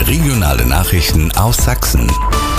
Regionale Nachrichten aus Sachsen.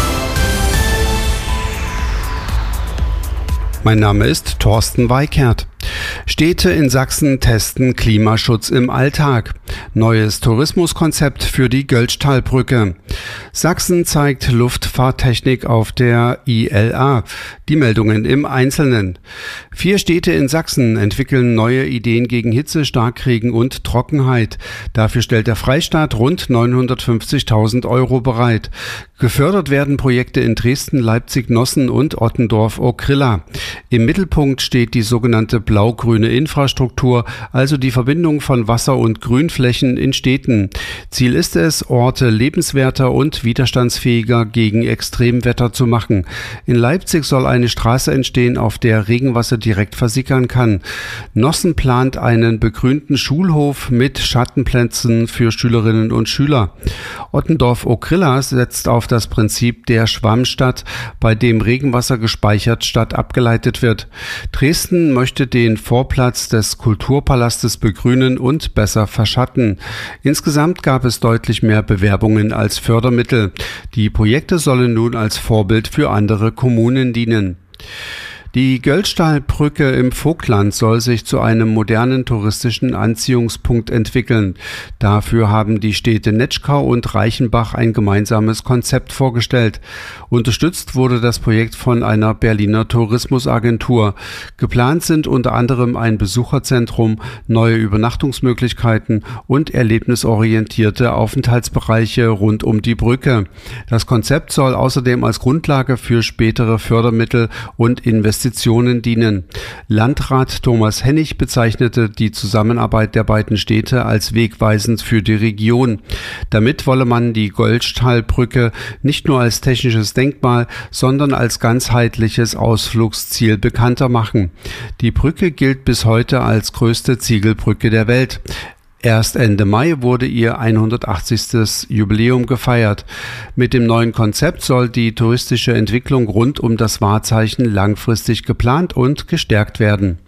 Mein Name ist Thorsten Weikert. Städte in Sachsen testen Klimaschutz im Alltag. Neues Tourismuskonzept für die Göltzschtalbrücke. Sachsen zeigt Luftfahrttechnik auf der ILA. Die Meldungen im Einzelnen. 4 Städte in Sachsen entwickeln neue Ideen gegen Hitze, Starkregen und Trockenheit. Dafür stellt der Freistaat rund 950.000 € bereit. Gefördert werden Projekte in Dresden, Leipzig, Nossen und Ottendorf-Okrilla. Im Mittelpunkt steht die sogenannte blau-grüne Infrastruktur, also die Verbindung von Wasser- und Grünflächen in Städten. Ziel ist es, Orte lebenswerter und widerstandsfähiger gegen Extremwetter zu machen. In Leipzig soll eine Straße entstehen, auf der Regenwasser direkt versickern kann. Nossen plant einen begrünten Schulhof mit Schattenplätzen für Schülerinnen und Schüler. Ottendorf-Okrilla setzt auf das Prinzip der Schwammstadt, bei dem Regenwasser gespeichert statt abgeleitet wird. Dresden möchte den Vorplatz des Kulturpalastes begrünen und besser verschatten. Insgesamt gab es deutlich mehr Bewerbungen als Fördermittel. Die Projekte sollen nun als Vorbild für andere Kommunen dienen. Die Göltzschtalbrücke im Vogtland soll sich zu einem modernen touristischen Anziehungspunkt entwickeln. Dafür haben die Städte Netschkau und Reichenbach ein gemeinsames Konzept vorgestellt. Unterstützt wurde das Projekt von einer Berliner Tourismusagentur. Geplant sind unter anderem ein Besucherzentrum, neue Übernachtungsmöglichkeiten und erlebnisorientierte Aufenthaltsbereiche rund um die Brücke. Das Konzept soll außerdem als Grundlage für spätere Fördermittel und Investitionen dienen. Landrat Thomas Hennig bezeichnete die Zusammenarbeit der beiden Städte als wegweisend für die Region. Damit wolle man die Göltzschtalbrücke nicht nur als technisches Denkmal, sondern als ganzheitliches Ausflugsziel bekannter machen. Die Brücke gilt bis heute als größte Ziegelbrücke der Welt. Erst Ende Mai wurde ihr 180. Jubiläum gefeiert. Mit dem neuen Konzept soll die touristische Entwicklung rund um das Wahrzeichen langfristig geplant und gestärkt werden.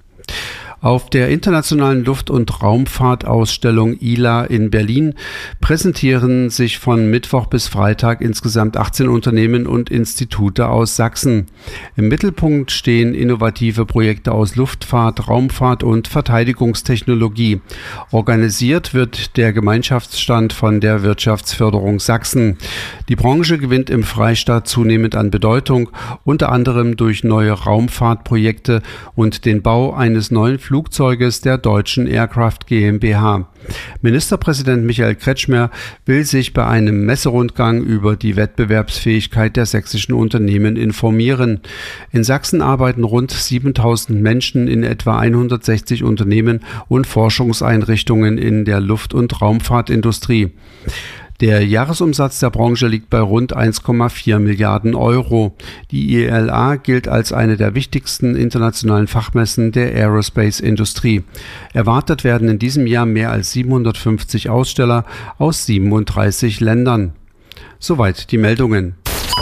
Auf der internationalen Luft- und Raumfahrtausstellung ILA in Berlin präsentieren sich von Mittwoch bis Freitag insgesamt 18 Unternehmen und Institute aus Sachsen. Im Mittelpunkt stehen innovative Projekte aus Luftfahrt, Raumfahrt und Verteidigungstechnologie. Organisiert wird der Gemeinschaftsstand von der Wirtschaftsförderung Sachsen. Die Branche gewinnt im Freistaat zunehmend an Bedeutung, unter anderem durch neue Raumfahrtprojekte und den Bau eines neuen Flugzeuges der Deutschen Aircraft GmbH. Ministerpräsident Michael Kretschmer will sich bei einem Messerundgang über die Wettbewerbsfähigkeit der sächsischen Unternehmen informieren. In Sachsen arbeiten rund 7.000 Menschen in etwa 160 Unternehmen und Forschungseinrichtungen in der Luft- und Raumfahrtindustrie. Der Jahresumsatz der Branche liegt bei rund 1,4 Milliarden €. Die ILA gilt als eine der wichtigsten internationalen Fachmessen der Aerospace-Industrie. Erwartet werden in diesem Jahr mehr als 750 Aussteller aus 37 Ländern. Soweit die Meldungen.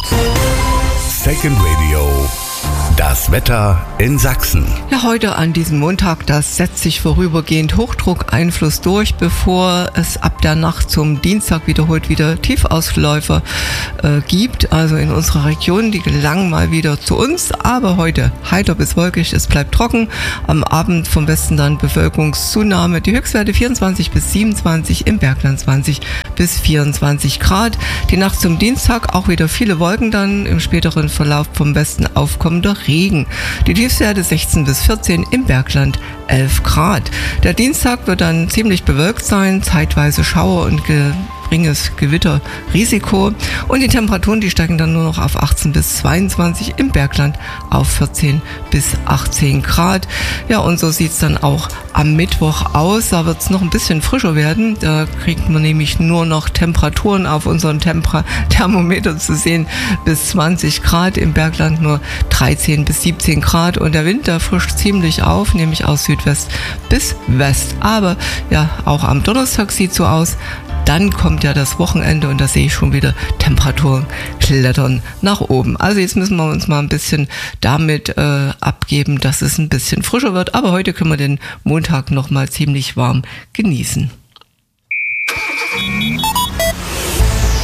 Second Radio. Das Wetter in Sachsen. Ja, heute an diesem Montag, das setzt sich vorübergehend Hochdruckeinfluss durch, bevor es ab der Nacht zum Dienstag wiederholt wieder Tiefausläufer gibt. Also in unserer Region, die gelangen mal wieder zu uns, aber heute heiter bis wolkig, es bleibt trocken. Am Abend vom Westen dann Bevölkerungszunahme, die Höchstwerte 24 bis 27, im Bergland 20 bis 24 Grad. Die Nacht zum Dienstag auch wieder viele Wolken dann, im späteren Verlauf vom Westen aufkommender Regen. Die Tiefstwerte 16 bis 14, im Bergland 11 Grad. Der Dienstag wird dann ziemlich bewölkt sein, zeitweise Schauer und geringes Gewitterrisiko. Und die Temperaturen, die steigen dann nur noch auf 18 bis 22, im Bergland auf 14 bis 18 Grad. Ja, und so sieht es dann auch am Mittwoch aus. Da wird es noch ein bisschen frischer werden. Da kriegt man nämlich nur noch Temperaturen auf unseren Thermometer zu sehen bis 20 Grad. Im Bergland nur 13 bis 17 Grad. Und der Wind, der frischt ziemlich auf, nämlich aus Südwest bis West. Aber ja, auch am Donnerstag sieht so aus. Dann kommt ja das Wochenende und da sehe ich schon wieder Temperaturen klettern nach oben. Also jetzt müssen wir uns mal ein bisschen damit abgeben, dass es ein bisschen frischer wird. Aber heute können wir den Montag noch mal ziemlich warm genießen.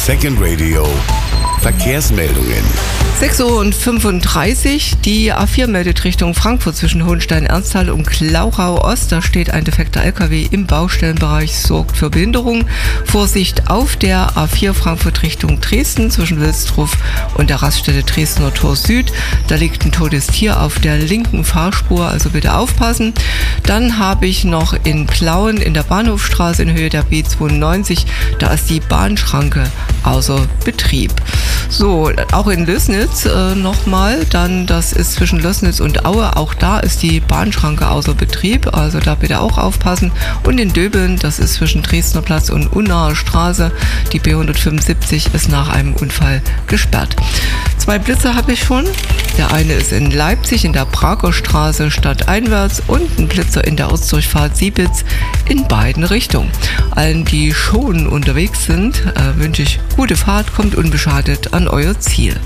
Second Radio Verkehrsmeldungen. 6:35 Uhr, die A4 meldet Richtung Frankfurt zwischen Hohenstein-Ernsthal und Klauchau-Ost. Da steht ein defekter LKW im Baustellenbereich, sorgt für Behinderung. Vorsicht auf der A4 Frankfurt Richtung Dresden zwischen Wilsdruff und der Raststätte Dresdner Tor Süd. Da liegt ein totes Tier auf der linken Fahrspur, also bitte aufpassen. Dann habe ich noch in Plauen in der Bahnhofstraße in Höhe der B92, da ist die Bahnschranke außer Betrieb. So, auch in Lößnitz nochmal, dann das ist zwischen Lößnitz und Aue, auch da ist die Bahnschranke außer Betrieb, also da bitte auch aufpassen. Und in Döbeln, das ist zwischen Dresdner Platz und Unnaher Straße, die B175 ist nach einem Unfall gesperrt. 2 Blitze habe ich schon. Der eine ist in Leipzig in der Prager Straße stadteinwärts und ein Blitzer in der Ortsdurchfahrt Siebitz in beiden Richtungen. Allen, die schon unterwegs sind, wünsche ich gute Fahrt, kommt unbeschadet an euer Ziel.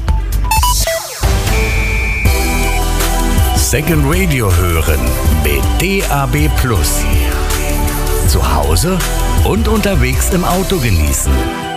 Second Radio hören mit DAB+. Zu Hause und unterwegs im Auto genießen.